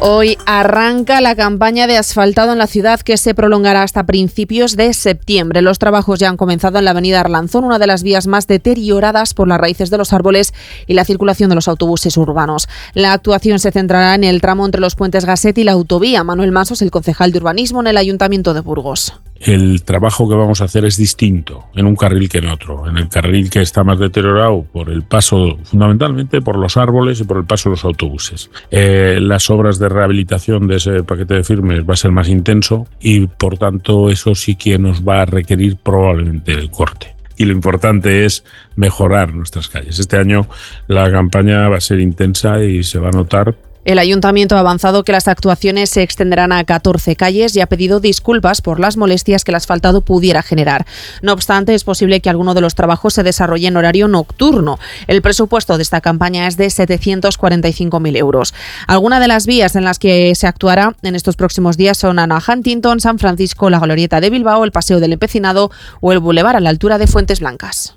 Hoy arranca la campaña de asfaltado en la ciudad que se prolongará hasta principios de septiembre. Los trabajos ya han comenzado en la avenida Arlanzón, una de las vías más deterioradas por las raíces de los árboles y la circulación de los autobuses urbanos. La actuación se centrará en el tramo entre los puentes Gasset y la autovía. Manuel Masos, el concejal de urbanismo en el Ayuntamiento de Burgos. El trabajo que vamos a hacer es distinto en un carril que en otro. En el carril que está más deteriorado por el paso, fundamentalmente por los árboles y por el paso de los autobuses. Las obras de rehabilitación de ese paquete de firmes va a ser más intenso y por tanto eso sí que nos va a requerir probablemente el corte. Y lo importante es mejorar nuestras calles. Este año la campaña va a ser intensa y se va a notar. El Ayuntamiento ha avanzado que las actuaciones se extenderán a 14 calles y ha pedido disculpas por las molestias que el asfaltado pudiera generar. No obstante, es posible que alguno de los trabajos se desarrolle en horario nocturno. El presupuesto de esta campaña es de 745.000 euros. Algunas de las vías en las que se actuará en estos próximos días son Ana Huntington, San Francisco, la Glorieta de Bilbao, el Paseo del Empecinado o el Boulevard a la altura de Fuentes Blancas.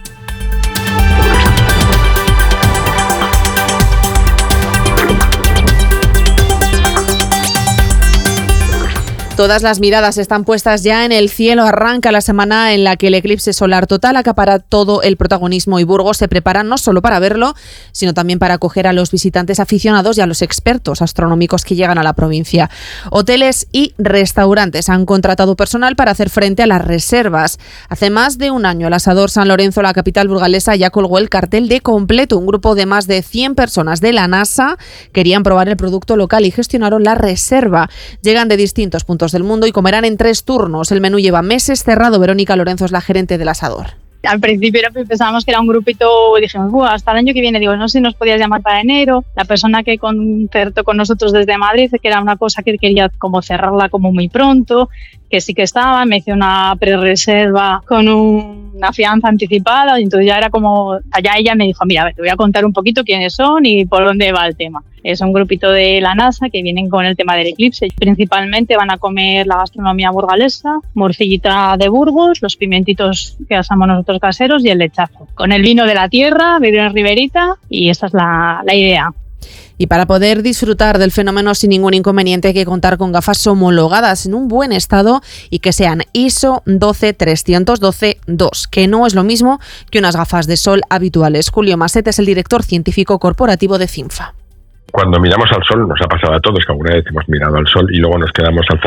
Todas las miradas están puestas ya en el cielo. Arranca la semana en la que el eclipse solar total acapara todo el protagonismo y Burgos se prepara no solo para verlo, sino también para acoger a los visitantes aficionados y a los expertos astronómicos que llegan a la provincia. Hoteles y restaurantes han contratado personal para hacer frente a las reservas. Hace más de un año, el Asador San Lorenzo, la capital burgalesa, ya colgó el cartel de completo. Un grupo de más de 100 personas de la NASA querían probar el producto local y gestionaron la reserva. Llegan de distintos puntos del mundo y comerán en 3 turnos. El menú lleva meses cerrado. Verónica Lorenzo es la gerente del Asador. Al principio pensábamos que era un grupito, dijimos, hasta el año que viene, digo, no sé si nos podías llamar para enero. La persona que concertó con nosotros desde Madrid, que era una cosa que quería como cerrarla como muy pronto, que sí que estaba, me hizo una pre-reserva con una fianza anticipada y entonces ya era como, allá ella me dijo, mira, a ver, te voy a contar un poquito quiénes son y por dónde va el tema. Es un grupito de la NASA que vienen con el tema del eclipse. Principalmente van a comer la gastronomía burgalesa, morcillita de Burgos, los pimientitos que asamos nosotros caseros y el lechazo. Con el vino de la tierra, vino en Riberita y esa es la idea. Y para poder disfrutar del fenómeno sin ningún inconveniente hay que contar con gafas homologadas en un buen estado y que sean ISO 12312-2, que no es lo mismo que unas gafas de sol habituales. Julio Masset es el director científico corporativo de CINFA. Cuando miramos al sol, nos ha pasado a todos que alguna vez hemos mirado al sol y luego nos quedamos al